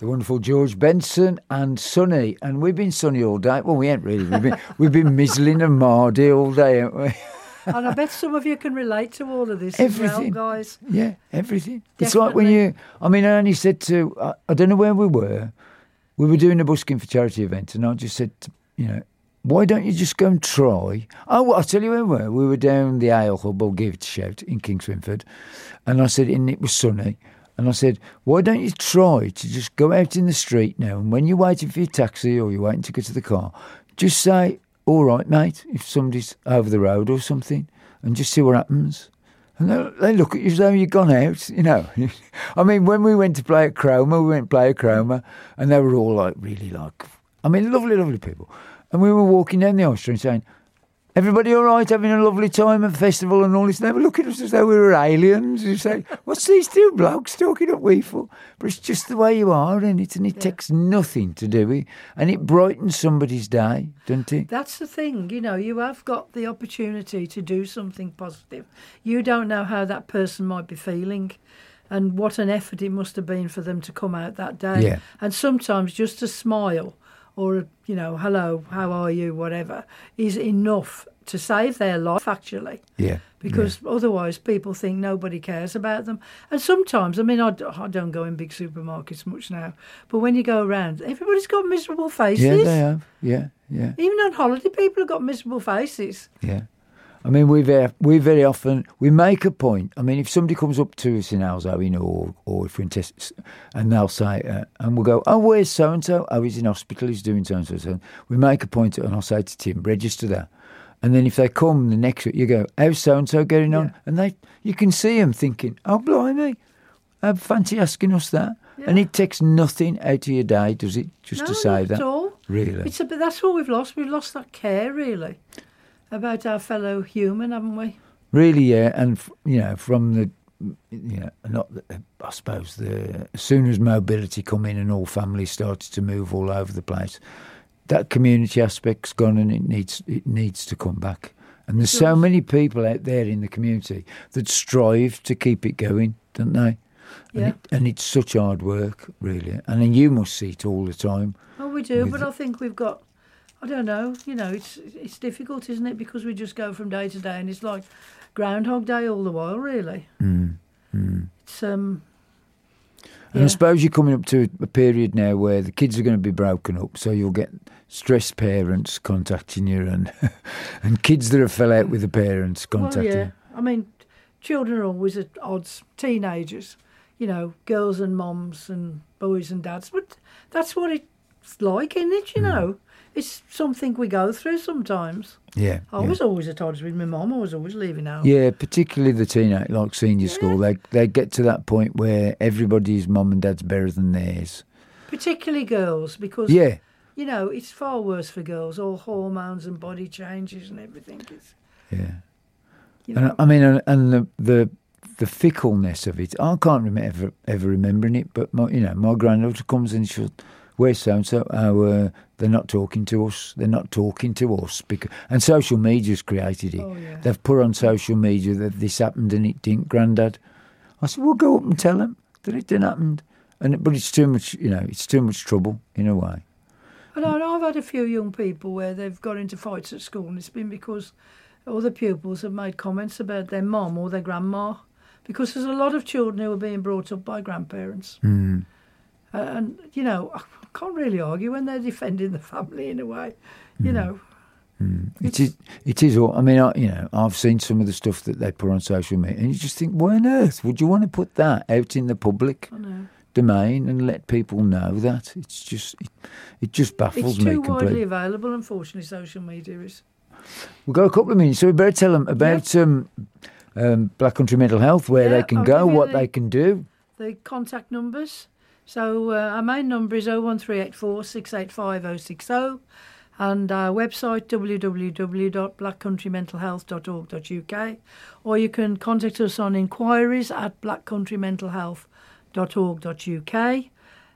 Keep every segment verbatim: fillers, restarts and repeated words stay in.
the wonderful George Benson and Sonny. And we've been sunny all day. Well, we ain't really. We've been, we've been mizzling and mardy all day, haven't we? And I bet some of you can relate to all of this Everything. as well, guys. Yeah, everything. Definitely. It's like when you, I mean, I only said to, I, I don't know where we were. We were doing a busking for charity event, and I just said, to, you know, why don't you just go and try? Oh, well, I'll tell you where we were. We were down the Ale Hub, or Give It a Shout, in Kingswinford. And I said, and it was sunny. And I said, why don't you try to just go out in the street now, and when you're waiting for your taxi or you're waiting to get to the car, just say, all right, mate, if somebody's over the road or something, and just see what happens. And they, they look at you as though you've gone out, you know. I mean, when we went to play at Cromer, we went to play at Cromer, and they were all like, really like, I mean, lovely, lovely people. And we were walking down the High Street saying, everybody all right, having a lovely time at the festival and all this? And they were looking at us as though we were aliens. You say, what's these two blokes talking up we for? But it's just the way you are, isn't it? And it yeah. takes nothing to do it. And it brightens somebody's day, doesn't it? That's the thing, you know, you have got the opportunity to do something positive. You don't know how that person might be feeling and what an effort it must have been for them to come out that day. Yeah. And sometimes just a smile or, you know, hello, how are you, whatever, is enough to save their life, actually. Yeah. Because yeah. otherwise people think nobody cares about them. And sometimes, I mean, I, I don't go in big supermarkets much now, but when you go around, everybody's got miserable faces. Yeah, they have. Yeah, yeah. Even on holiday, people have got miserable faces. Yeah. I mean, we very, we very often, we make a point. I mean, if somebody comes up to us in Alzheimer or, or if we're in tests, and they'll say, uh, and we'll go, oh, where's so-and-so? Oh, he's in hospital, he's doing so-and-so. So we make a point, and I'll say to Tim, register that. And then if they come the next week, you go, how's so-and-so getting on? Yeah. And they, you can see them thinking, oh, blimey, I fancy asking us that. Yeah. And it takes nothing out of your day, does it, just no, to say not that? At all. Really? It's a, but that's what we've lost. We've lost that care, really, about our fellow human, haven't we? Really, yeah. And, you know, from the, you know, not the, I suppose, the as soon as mobility come in and all families started to move all over the place, that community aspect's gone and it needs it needs to come back. And there's so many people out there in the community that strive to keep it going, don't they? Yeah. And, it, and it's such hard work, really. And then you must see it all the time. Oh, we do, but I think we've got, I don't know, you know, it's it's difficult, isn't it? Because we just go from day to day and it's like Groundhog Day all the while, really. Mm, mm. It's, um... And yeah. I suppose you're coming up to a period now where the kids are going to be broken up, so you'll get stressed parents contacting you and and kids that have fell out with the parents contacting well, yeah. you. I mean, children are always at odds, teenagers, you know, girls and moms and boys and dads, but that's what it's like, isn't it, you mm. know? It's something we go through sometimes. Yeah. I yeah. was always at odds with my mum. I was always leaving home. Yeah, particularly the teenage, like senior yeah. school. They they get to that point where everybody's mum and dad's better than theirs. Particularly girls, because, yeah. you know, it's far worse for girls. All hormones and body changes and everything. It's, yeah. You know. And I mean, and, and the, the the fickleness of it. I can't remember ever, ever remembering it, but, my, you know, my granddaughter comes and she'll, where's so-and-so? Oh, uh, they're not talking to us. They're not talking to us. Because, and social media's created it. Oh, yeah. They've put on social media that this happened and it didn't, Grandad. I said, well, go up and tell them that it didn't happen. And, but it's too much, you know, it's too much trouble in a way. And I know I've had a few young people where they've got into fights at school and it's been because other pupils have made comments about their mum or their grandma. Because there's a lot of children who are being brought up by grandparents. Mm. Uh, and, you know, I can't really argue when they're defending the family in a way, you mm. know. Mm. It is, it is all, I mean, I, you know, I've seen some of the stuff that they put on social media and you just think, why on earth would you want to put that out in the public domain and let people know that? It's just, it, it just baffles it's me completely. It's too widely available, unfortunately, social media is. We'll go a couple of minutes, so we better tell them about yeah. um, um, Black Country Mental Health, where yeah, they can I'll go, what the, they can do. The contact numbers. So uh, our main number is oh one three eight four, six eight five oh six oh and our website w w w dot black country mental health dot org dot u k, or you can contact us on inquiries at black country mental health dot org dot u k.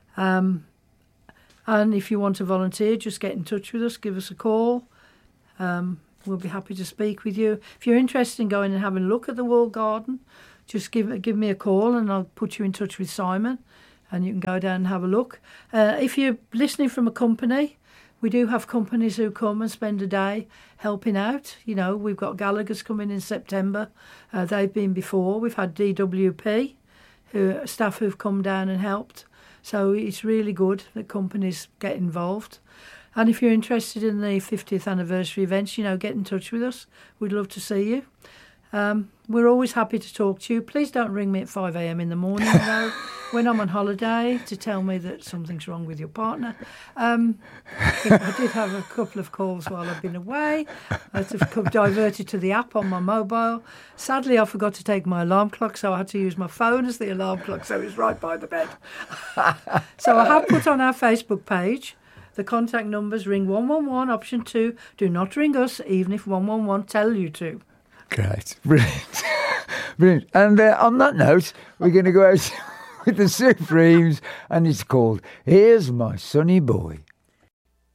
Um, and if you want to volunteer, just get in touch with us, give us a call. Um, we'll be happy to speak with you. If you're interested in going and having a look at the walled garden, just give give me a call and I'll put you in touch with Simon. and you can go down and have a look. Uh, if you're listening from a company, we do have companies who come and spend a day helping out. You know, we've got Gallagher's coming in September. Uh, they've been before. We've had D W P, who staff who've come down and helped. So it's really good that companies get involved. And if you're interested in the fiftieth anniversary events, you know, get in touch with us. We'd love to see you. Um, we're always happy to talk to you. Please don't ring me at five a.m. in the morning, though, when I'm on holiday, to tell me that something's wrong with your partner. Um, I did have a couple of calls while I've been away. I had to come diverted to the app on my mobile. Sadly, I forgot to take my alarm clock, so I had to use my phone as the alarm clock, so it was right by the bed. So I have put on our Facebook page the contact numbers. Ring one one one, option two. Do not ring us, even if one one one tell you to. Great. Brilliant. Brilliant. And uh, on that note, we're going to go out with the Supremes, and it's called Here's My Sonny Boy.